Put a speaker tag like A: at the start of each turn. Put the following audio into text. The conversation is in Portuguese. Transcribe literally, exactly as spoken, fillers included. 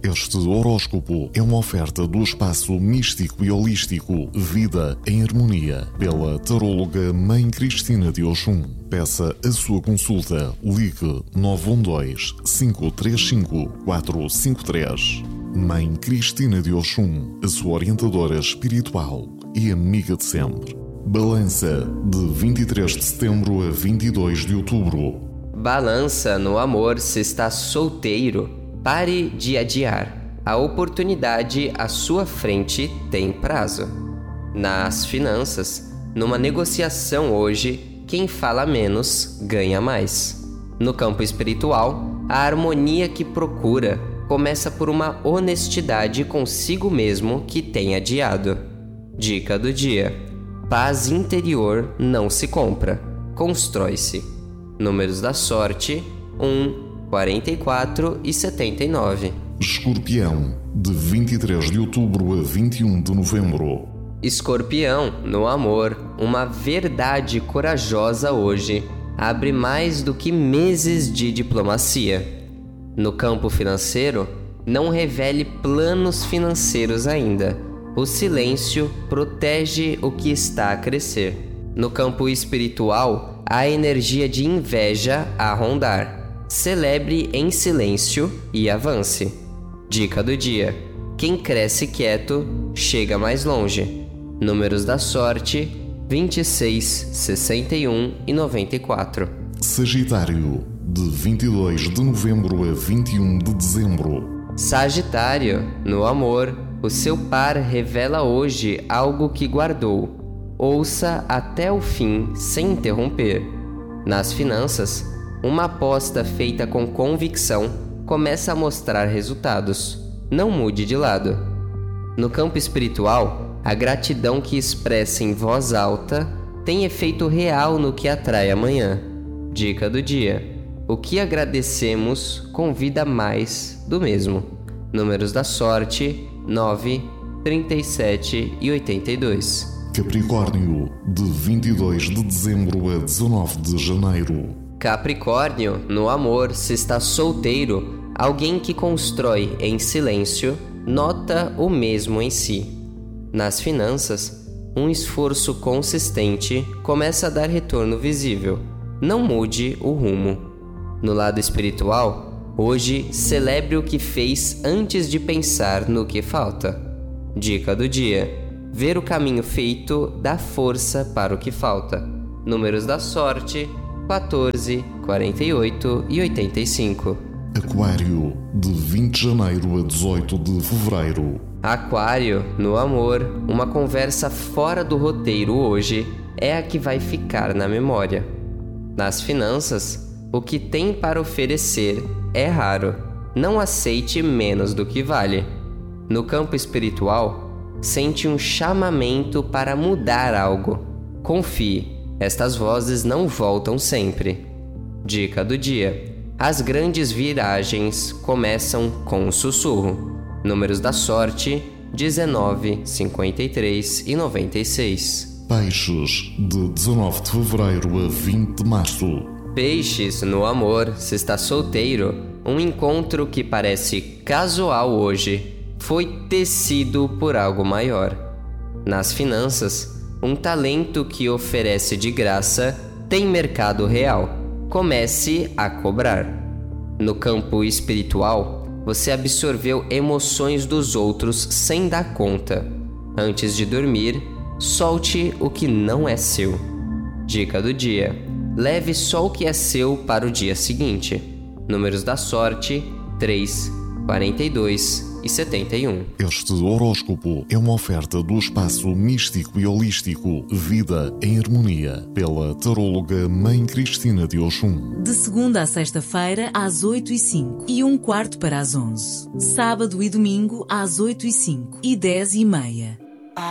A: Este horóscopo é uma oferta do espaço místico e holístico Vida em Harmonia, pela taróloga Mãe Cristina de Oxum. Peça a sua consulta. Ligue nove um dois, cinco três cinco, quatro cinco três. Mãe Cristina de Oxum, a sua orientadora espiritual e amiga de sempre. Balança de vinte e três de setembro a vinte e dois de outubro.
B: Balança no amor. Se está solteiro, pare de adiar. A oportunidade à sua frente tem prazo. Nas finanças, numa negociação hoje, quem fala menos ganha mais. No campo espiritual, a harmonia que procura começa por uma honestidade consigo mesmo que tem adiado. Dica do dia: paz interior não se compra, constrói-se. Números da sorte: um, quarenta e quatro e setenta e nove.
A: Escorpião, de vinte e três de outubro a vinte e um de novembro.
B: Escorpião, no amor, uma verdade corajosa hoje abre mais do que meses de diplomacia. No campo financeiro, não revele planos financeiros ainda. O silêncio protege o que está a crescer. No campo espiritual, há energia de inveja a rondar. Celebre em silêncio e avance. Dica do dia: quem cresce quieto chega mais longe. Números da sorte: vinte e seis, sessenta e um e noventa e quatro.
A: Sagitário, de vinte e dois de novembro a vinte e um de dezembro.
B: Sagitário, no amor, o seu par revela hoje algo que guardou. Ouça até o fim sem interromper. Nas finanças, uma aposta feita com convicção começa a mostrar resultados. Não mude de lado. No campo espiritual, a gratidão que expressa em voz alta tem efeito real no que atrai amanhã. Dica do dia: o que agradecemos convida mais do mesmo. Números da sorte: nove, trinta e sete e oitenta e dois.
A: Capricórnio, de vinte e dois de dezembro a dezenove de janeiro.
B: Capricórnio, no amor, se está solteiro, alguém que constrói em silêncio nota o mesmo em si. Nas finanças, um esforço consistente começa a dar retorno visível. Não mude o rumo. No lado espiritual, hoje celebre o que fez antes de pensar no que falta. Dica do dia: ver o caminho feito dá força para o que falta. Números da sorte: quatorze, quarenta e oito e oitenta e cinco.
A: Aquário, de vinte de janeiro a dezoito de fevereiro.
B: Aquário, no amor, uma conversa fora do roteiro hoje é a que vai ficar na memória. Nas finanças, o que tem para oferecer é raro. Não aceite menos do que vale. No campo espiritual, sente um chamamento para mudar algo. Confie, estas vozes não voltam sempre. Dica do dia: as grandes viragens começam com um sussurro. Números da sorte: dezenove, cinquenta e três e noventa e seis.
A: Peixes, de dezenove de fevereiro a vinte de março.
B: Peixes, no amor, se está solteiro, um encontro que parece casual hoje foi tecido por algo maior. Nas finanças, um talento que oferece de graça tem mercado real. Comece a cobrar. No campo espiritual, você absorveu emoções dos outros sem dar conta. Antes de dormir, solte o que não é seu. Dica do dia: leve só o que é seu para o dia seguinte. Números da sorte: três, quarenta e dois e setenta e um.
A: Este horóscopo é uma oferta do espaço místico e holístico Vida em Harmonia, pela taróloga Mãe Cristina de Oxum.
C: De segunda a sexta-feira, às oito e cinco e um quarto para as onze. Sábado e domingo, às oito e cinco e dez e meia.